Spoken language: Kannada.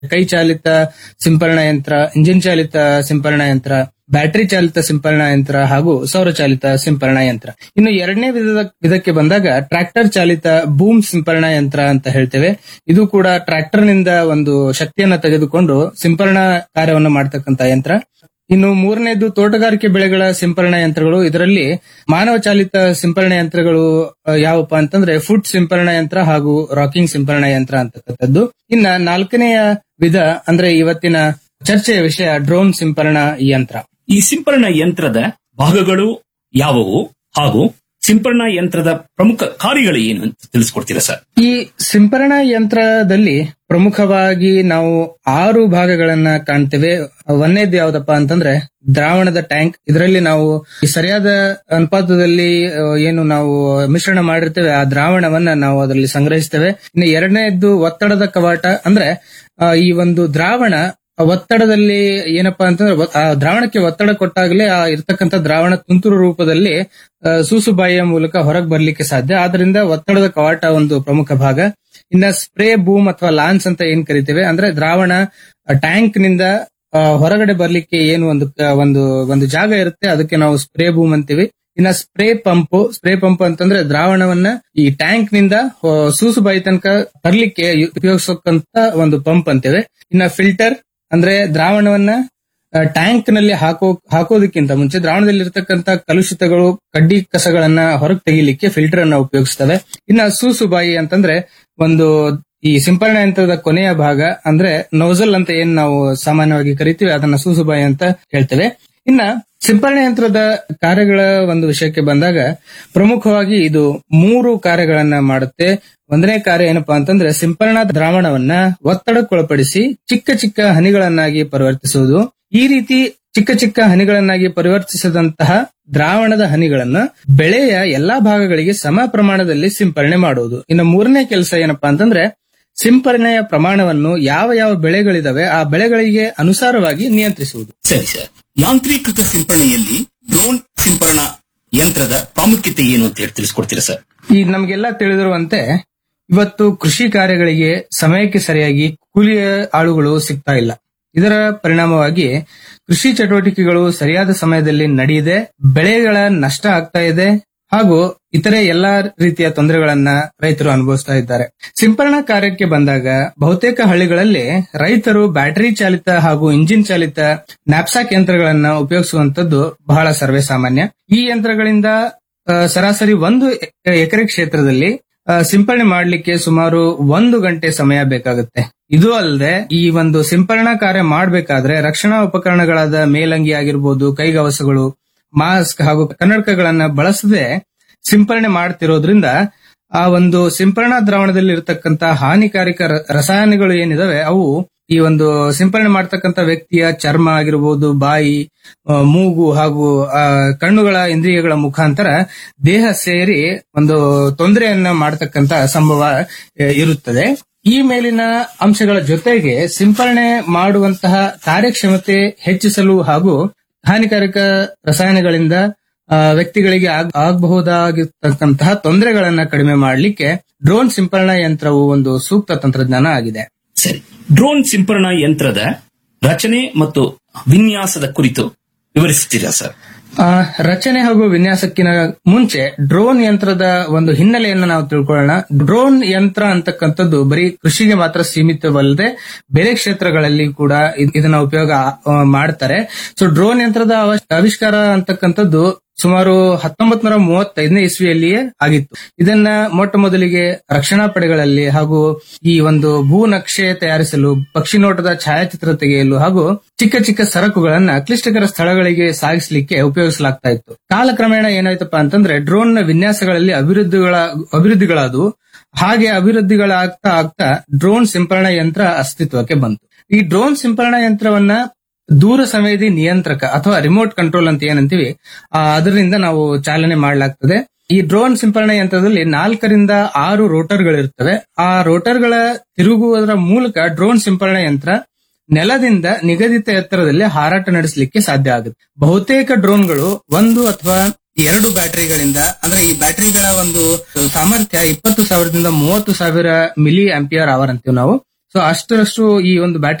ಕೈ ಚಾಲಿತ ಸಿಂಪರಣಾ ಯಂತ್ರ, ಇಂಜಿನ್ ಚಾಲಿತ ಸಿಂಪರಣಾ ಯಂತ್ರ, ಬ್ಯಾಟರಿ ಚಾಲಿತ ಸಿಂಪರಣಾ ಯಂತ್ರ ಹಾಗೂ ಸೌರ ಚಾಲಿತ ಸಿಂಪರಣಾ ಯಂತ್ರ. ಇನ್ನು ಎರಡನೇ ವಿಧಕ್ಕೆ ಬಂದಾಗ ಟ್ರ್ಯಾಕ್ಟರ್ ಚಾಲಿತ ಬೂಮ್ ಸಿಂಪರಣಾ ಯಂತ್ರ ಅಂತ ಹೇಳ್ತೇವೆ. ಇದು ಕೂಡ ಟ್ರ್ಯಾಕ್ಟರ್ ನಿಂದ ಒಂದು ಶಕ್ತಿಯನ್ನ ತೆಗೆದುಕೊಂಡು ಸಿಂಪರಣಾ ಕಾರ್ಯವನ್ನು ಮಾಡತಕ್ಕಂತ ಯಂತ್ರ. ಇನ್ನು ಮೂರನೇದು ತೋಟಗಾರಿಕೆ ಬೆಳೆಗಳ ಸಿಂಪರಣಾ ಯಂತ್ರಗಳು. ಇದರಲ್ಲಿ ಮಾನವ ಚಾಲಿತ ಸಿಂಪರಣಾ ಯಂತ್ರಗಳು ಯಾವಪ್ಪ ಅಂತಂದ್ರೆ ಫುಡ್ ಸಿಂಪರಣಾ ಯಂತ್ರ ಹಾಗೂ ರಾಕಿಂಗ್ ಸಿಂಪರಣಾ ಯಂತ್ರ ಅಂತಕ್ಕಂಥದ್ದು. ಇನ್ನ ನಾಲ್ಕನೆಯ ವಿಧ ಅಂದ್ರೆ ಇವತ್ತಿನ ಚರ್ಚೆಯ ವಿಷಯ ಡ್ರೋನ್ ಸಿಂಪರಣಾ ಯಂತ್ರ. ಈ ಸಿಂಪರಣಾ ಯಂತ್ರದ ಭಾಗಗಳು ಯಾವುವು ಹಾಗೂ ಸಿಂಪರಣಾ ಯಂತ್ರದ ಪ್ರಮುಖ ಕಾರ್ಯಗಳು ಏನು ಅಂತ ತಿಳಿಸ್ಕೊಡ್ತೀರಾ ಸರ್? ಈ ಸಿಂಪರಣಾ ಯಂತ್ರದಲ್ಲಿ ಪ್ರಮುಖವಾಗಿ ನಾವು 6 ಭಾಗಗಳನ್ನ ಕಾಣ್ತೇವೆ. ಒಂದೇದು ಯಾವ್ದಪ್ಪ ಅಂತಂದ್ರೆ ದ್ರಾವಣದ ಟ್ಯಾಂಕ್. ಇದರಲ್ಲಿ ನಾವು ಸರಿಯಾದ ಅನುಪಾತದಲ್ಲಿ ಏನು ನಾವು ಮಿಶ್ರಣ ಮಾಡಿರ್ತೇವೆ ಆ ದ್ರಾವಣವನ್ನ ನಾವು ಅದರಲ್ಲಿ ಸಂಗ್ರಹಿಸ್ತೇವೆ. ಇನ್ನು ಎರಡನೇದ್ದು ಒತ್ತಡದ ಕವಾಟ. ಅಂದ್ರೆ ಈ ಒಂದು ದ್ರಾವಣ ಒತ್ತಡದಲ್ಲಿ ಏನಪ್ಪಾ ಅಂತಂದ್ರೆ ಆ ದ್ರಾವಣಕ್ಕೆ ಒತ್ತಡ ಕೊಟ್ಟಾಗಲೇ ಆ ಇರ್ತಕ್ಕಂಥ ದ್ರಾವಣ ತುಂತುರು ರೂಪದಲ್ಲಿ ಸೂಸುಬಾಯಿಯ ಮೂಲಕ ಹೊರಗೆ ಬರ್ಲಿಕ್ಕೆ ಸಾಧ್ಯ. ಆದ್ರಿಂದ ಒತ್ತಡದ ಕವಾಟ ಒಂದು ಪ್ರಮುಖ ಭಾಗ. ಇನ್ನ ಸ್ಪ್ರೇ ಬೂಮ್ ಅಥವಾ ಲಾನ್ಸ್ ಅಂತ ಏನ್ ಕರಿತೇವೆ, ಅಂದ್ರೆ ದ್ರಾವಣ ಟ್ಯಾಂಕ್ ನಿಂದ ಹೊರಗಡೆ ಬರ್ಲಿಕ್ಕೆ ಏನು ಒಂದು ಜಾಗ ಇರುತ್ತೆ, ಅದಕ್ಕೆ ನಾವು ಸ್ಪ್ರೇ ಬೂಮ್ ಅಂತೀವಿ. ಇನ್ನ ಸ್ಪ್ರೇ ಪಂಪ್ ಅಂತಂದ್ರೆ ದ್ರಾವಣವನ್ನ ಈ ಟ್ಯಾಂಕ್ ನಿಂದ ಸೂಸುಬಾಯಿ ತನಕ ತರ್ಲಿಕ್ಕೆ ಉಪಯೋಗಿಸಕ್ಕಂತ ಒಂದು ಪಂಪ್ ಅಂತೇವೆ. ಇನ್ನ ಫಿಲ್ಟರ್ ಅಂದ್ರೆ ದ್ರಾವಣವನ್ನ ಟ್ಯಾಂಕ್ ನಲ್ಲಿ ಹಾಕೋದಕ್ಕಿಂತ ಮುಂಚೆ ದ್ರಾವಣದಲ್ಲಿರ್ತಕ್ಕಂಥ ಕಲುಷಿತಗಳು, ಕಡ್ಡಿ ಕಸಗಳನ್ನ ಹೊರಗೆ ತೆಗಿಲಿಕ್ಕೆ ಫಿಲ್ಟರ್ ಅನ್ನ ಉಪಯೋಗಿಸ್ತವೆ. ಇನ್ನ ಸೂಸುಬಾಯಿ ಅಂತಂದ್ರೆ ಒಂದು ಈ ಸಿಂಪರಣಾ ಯಂತ್ರದ ಕೊನೆಯ ಭಾಗ, ಅಂದ್ರೆ ನೋಸಲ್ ಅಂತ ಏನ್ ನಾವು ಸಾಮಾನ್ಯವಾಗಿ ಕರಿತೀವಿ ಅದನ್ನ ಸೂಸುಬಾಯಿ ಅಂತ ಹೇಳ್ತೇವೆ. ಇನ್ನ ಸಿಂಪರಣಾ ಯಂತ್ರದ ಕಾರ್ಯಗಳ ಒಂದು ವಿಷಯಕ್ಕೆ ಬಂದಾಗ ಪ್ರಮುಖವಾಗಿ ಇದು 3 ಕಾರ್ಯಗಳನ್ನ ಮಾಡುತ್ತೆ. ಒಂದನೇ ಕಾರ್ಯ ಏನಪ್ಪಾ ಅಂತಂದ್ರೆ ಸಿಂಪರಣಾ ದ್ರಾವಣವನ್ನ ಒತ್ತಡಕ್ಕೊಳಪಡಿಸಿ ಚಿಕ್ಕ ಚಿಕ್ಕ ಹನಿಗಳನ್ನಾಗಿ ಪರಿವರ್ತಿಸುವುದು. ಈ ರೀತಿ ಚಿಕ್ಕ ಚಿಕ್ಕ ಹನಿಗಳನ್ನಾಗಿ ಪರಿವರ್ತಿಸಿದಂತಹ ದ್ರಾವಣದ ಹನಿಗಳನ್ನ ಬೆಳೆಯ ಎಲ್ಲಾ ಭಾಗಗಳಿಗೆ ಸಮ ಪ್ರಮಾಣದಲ್ಲಿ ಸಿಂಪರಣೆ ಮಾಡುವುದು. ಇನ್ನು ಮೂರನೇ ಕೆಲಸ ಏನಪ್ಪಾ ಅಂತಂದ್ರೆ ಸಿಂಪರಣೆಯ ಪ್ರಮಾಣವನ್ನು ಯಾವ ಬೆಳೆಗಳಿದಾವೆ ಆ ಬೆಳೆಗಳಿಗೆ ಅನುಸಾರವಾಗಿ ನಿಯಂತ್ರಿಸುವುದು. ಸರಿ ಸರ್, ಯಾಂತ್ರೀಕೃತ ಸಿಂಪರಣೆಯಲ್ಲಿ ಡ್ರೋನ್ ಸಿಂಪರಣಾ ಯಂತ್ರದ ಪ್ರಾಮುಖ್ಯತೆ ಏನು ಅಂತ ಹೇಳಿ ತಿಳಿಸ್ಕೊಡ್ತೀರಾ ಸರ್? ಈ ನಮಗೆಲ್ಲ ತಿಳಿದಿರುವಂತೆ ಇವತ್ತು ಕೃಷಿ ಕಾರ್ಯಗಳಿಗೆ ಸಮಯಕ್ಕೆ ಸರಿಯಾಗಿ ಕೂಲಿಯ ಆಳುಗಳು ಸಿಗ್ತಾ ಇಲ್ಲ. ಇದರ ಪರಿಣಾಮವಾಗಿ ಕೃಷಿ ಚಟುವಟಿಕೆಗಳು ಸರಿಯಾದ ಸಮಯದಲ್ಲಿ ನಡೆಯದೆ ಬೆಳೆಗಳ ನಷ್ಟ ಆಗ್ತಾ ಇದೆ ಹಾಗೂ ಇತರೆ ಎಲ್ಲಾ ರೀತಿಯ ತೊಂದರೆಗಳನ್ನ ರೈತರು ಅನುಭವಿಸ್ತಾ ಇದ್ದಾರೆ. ಸಿಂಪರಣಾ ಕಾರ್ಯಕ್ಕೆ ಬಂದಾಗ ಬಹುತೇಕ ಹಳ್ಳಿಗಳಲ್ಲಿ ರೈತರು ಬ್ಯಾಟರಿ ಚಾಲಿತ ಹಾಗೂ ಇಂಜಿನ್ ಚಾಲಿತ ನ್ಯಾಪ್ಸಾಕ್ ಯಂತ್ರಗಳನ್ನ ಉಪಯೋಗಿಸುವಂತದ್ದು ಬಹಳ ಸರ್ವೇ ಸಾಮಾನ್ಯ. ಈ ಯಂತ್ರಗಳಿಂದ ಸರಾಸರಿ 1 ಎಕರೆ ಕ್ಷೇತ್ರದಲ್ಲಿ ಸಿಂಪರಣೆ ಮಾಡಲಿಕ್ಕೆ ಸುಮಾರು 1 ಗಂಟೆ ಸಮಯ ಬೇಕಾಗುತ್ತೆ. ಇದು ಅಲ್ಲದೆ ಈ ಒಂದು ಸಿಂಪರಣಾ ಕಾರ್ಯ ಮಾಡಬೇಕಾದ್ರೆ ರಕ್ಷಣಾ ಉಪಕರಣಗಳಾದ ಮೇಲಂಗಿ ಆಗಿರ್ಬೋದು, ಕೈಗವಸುಗಳು, ಮಾಸ್ಕ್ ಹಾಗೂ ಕನ್ನಡಕಗಳನ್ನ ಬಳಸದೆ ಸಿಂಪರಣೆ ಮಾಡ್ತಿರೋದ್ರಿಂದ ಆ ಒಂದು ಸಿಂಪರಣಾ ದ್ರಾವಣದಲ್ಲಿ ಇರತಕ್ಕಂತ ಹಾನಿಕಾರಕ ರಸಾಯನಗಳು ಏನಿದಾವೆ ಅವು ಈ ಒಂದು ಸಿಂಪರಣೆ ಮಾಡ್ತಕ್ಕಂಥ ವ್ಯಕ್ತಿಯ ಚರ್ಮ ಆಗಿರ್ಬೋದು, ಬಾಯಿ, ಮೂಗು ಹಾಗೂ ಕಣ್ಣುಗಳ ಇಂದ್ರಿಯಗಳ ಮುಖಾಂತರ ದೇಹ ಸೇರಿ ಒಂದು ತೊಂದರೆಯನ್ನ ಮಾಡತಕ್ಕಂತ ಸಂಭವ ಇರುತ್ತದೆ. ಈ ಮೇಲಿನ ಅಂಶಗಳ ಜೊತೆಗೆ ಸಿಂಪರಣೆ ಮಾಡುವಂತಹ ಕಾರ್ಯಕ್ಷಮತೆ ಹೆಚ್ಚಿಸಲು ಹಾಗೂ ಹಾನಿಕಾರಕ ರಸಾಯನಗಳಿಂದ ವ್ಯಕ್ತಿಗಳಿಗೆ ಆಗಬಹುದಾಗಿರ್ತಕ್ಕಂತಹ ತೊಂದರೆಗಳನ್ನ ಕಡಿಮೆ ಮಾಡಲಿಕ್ಕೆ ಡ್ರೋನ್ ಸಿಂಪರಣಾ ಯಂತ್ರವು ಒಂದು ಸೂಕ್ತ ತಂತ್ರಜ್ಞಾನ ಆಗಿದೆ. ಸರಿ, ಡ್ರೋನ್ ಸಿಂಪರಣಾ ಯಂತ್ರದ ರಚನೆ ಮತ್ತು ವಿನ್ಯಾಸದ ಕುರಿತು ವಿವರಿಸುತ್ತೀರಾ ಸರ್? ರಚನೆ ಹಾಗೂ ವಿನ್ಯಾಸಕ್ಕಿನ ಮುಂಚೆ ಡ್ರೋನ್ ಯಂತ್ರದ ಒಂದು ಹಿನ್ನೆಲೆಯನ್ನು ನಾವು ತಿಳ್ಕೊಳ್ಳೋಣ. ಡ್ರೋನ್ ಯಂತ್ರ ಅಂತಕ್ಕಂಥದ್ದು ಬರೀ ಕೃಷಿಗೆ ಮಾತ್ರ ಸೀಮಿತವಲ್ಲದೆ ಬೇರೆ ಕ್ಷೇತ್ರಗಳಲ್ಲಿ ಕೂಡ ಇದನ್ನ ಉಪಯೋಗ ಮಾಡ್ತಾರೆ. ಸೊ ಡ್ರೋನ್ ಯಂತ್ರದ ಆವಿಷ್ಕಾರ ಅಂತಕ್ಕಂಥದ್ದು ಸುಮಾರು 1935ನೇ ಇಸ್ವಿಯಲ್ಲಿಯೇ ಆಗಿತ್ತು. ಇದನ್ನ ಮೊಟ್ಟ ಮೊದಲಿಗೆ ರಕ್ಷಣಾ ಪಡೆಗಳಲ್ಲಿ ಹಾಗೂ ಈ ಒಂದು ಭೂ ನಕ್ಷೆ ತಯಾರಿಸಲು, ಪಕ್ಷಿ ನೋಟದ ಛಾಯಾಚಿತ್ರ ತೆಗೆಯಲು ಹಾಗೂ ಚಿಕ್ಕ ಚಿಕ್ಕ ಸರಕುಗಳನ್ನ ಕ್ಲಿಷ್ಟಕರ ಸ್ಥಳಗಳಿಗೆ ಸಾಗಿಸಲಿಕ್ಕೆ ಉಪಯೋಗಿಸಲಾಗ್ತಾ ಇತ್ತು. ಕಾಲಕ್ರಮೇಣ ಏನಾಯ್ತಪ್ಪ ಅಂತಂದ್ರೆ ಡ್ರೋನ್ ನ ವಿನ್ಯಾಸಗಳಲ್ಲಿ ಅಭಿವೃದ್ಧಿಗಳಾದವು. ಹಾಗೆ ಅಭಿವೃದ್ಧಿಗಳಾಗ್ತಾ ಆಗ್ತಾ ಡ್ರೋನ್ ಸಿಂಪರಣಾ ಯಂತ್ರ ಅಸ್ತಿತ್ವಕ್ಕೆ ಬಂತು. ಈ ಡ್ರೋನ್ ಸಿಂಪರಣಾ ಯಂತ್ರವನ್ನ ದೂರ ಸಂವೇದಿ ನಿಯಂತ್ರಕ ಅಥವಾ ರಿಮೋಟ್ ಕಂಟ್ರೋಲ್ ಅಂತ ಏನಂತೀವಿ ಅದರಿಂದ ನಾವು ಚಾಲನೆ ಮಾಡಲಾಗ್ತದೆ. ಈ ಡ್ರೋನ್ ಸಿಂಪರಣಾ ಯಂತ್ರದಲ್ಲಿ 4 ರಿಂದ 6 ರೋಟರ್ಗಳಿರ್ತವೆ. ಆ ರೋಟರ್ಗಳ ತಿರುಗುವುದರ ಮೂಲಕ ಡ್ರೋನ್ ಸಿಂಪರಣಾ ಯಂತ್ರ ನೆಲದಿಂದ ನಿಗದಿತ ಎತ್ತರದಲ್ಲಿ ಹಾರಾಟ ನಡೆಸಲಿಕ್ಕೆ ಸಾಧ್ಯ ಆಗುತ್ತೆ. ಬಹುತೇಕ ಡ್ರೋನ್ಗಳು 1 ಅಥವಾ 2 ಬ್ಯಾಟರಿಗಳಿಂದ, ಅಂದ್ರೆ ಈ ಬ್ಯಾಟರಿಗಳ ಒಂದು ಸಾಮರ್ಥ್ಯ 20,000 ದಿಂದ 30,000 ಮಿಲಿ ಆಂಪಿಯರ್ ಅವರ್ ಅಂತೀವಿ ನಾವು. ಸೊ ಅಷ್ಟರಷ್ಟು ಈ ಒಂದು ಬ್ಯಾಟರಿ